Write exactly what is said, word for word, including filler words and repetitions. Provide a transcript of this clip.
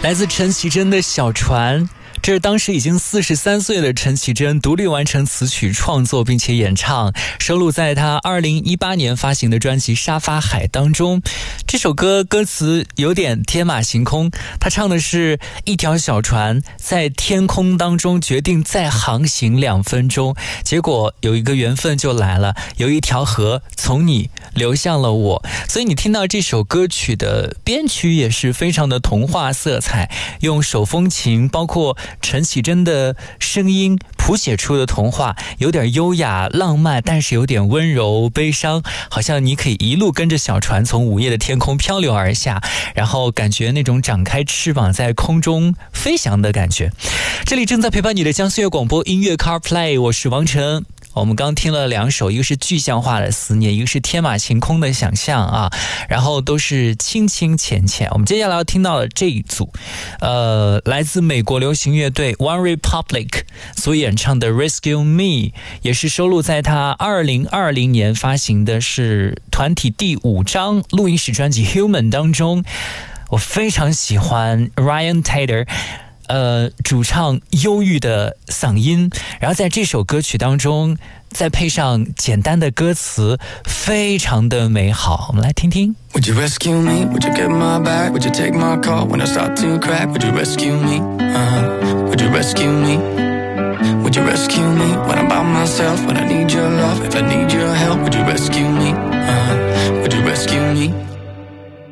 来自陈绮贞的小船，这是当时已经四十三岁的陈绮贞独立完成词曲创作并且演唱，收录在她二零一八年发行的专辑《沙发海》当中。这首歌歌词有点天马行空，她唱的是一条小船在天空当中决定再航行两分钟，结果有一个缘分就来了，有一条河从你流向了我。所以你听到这首歌曲的编曲也是非常的童话色彩，用手风琴包括陈绮贞的声音谱写出的童话，有点优雅浪漫，但是有点温柔悲伤，好像你可以一路跟着小船从午夜的天空漂流而下，然后感觉那种展开翅膀在空中飞翔的感觉。这里正在陪伴你的江苏粤广播音乐 CarPlay， 我是王晨。我们刚听了两首，一个是具象化的思念，一个是天马行空的想象啊，然后都是清清浅浅。我们接下来要听到的这一组，呃，来自美国流行乐队 One Republic 所演唱的 Rescue Me， 也是收录在他二零二零年发行的是团体第五张录音室专辑 Human 当中。我非常喜欢 Ryan Tedder呃，主唱忧郁的嗓音，然后在这首歌曲当中再配上简单的歌词，非常的美好。我们来听听。 Would you rescue me? Would you get my back? Would you take my call when I start to crack? Would you rescue me? Uh-huh. Would you rescue me? Would you rescue me when I'm by myself? When I need your love, if I need your help, would you rescue me? Uh-huh. Would you rescue me?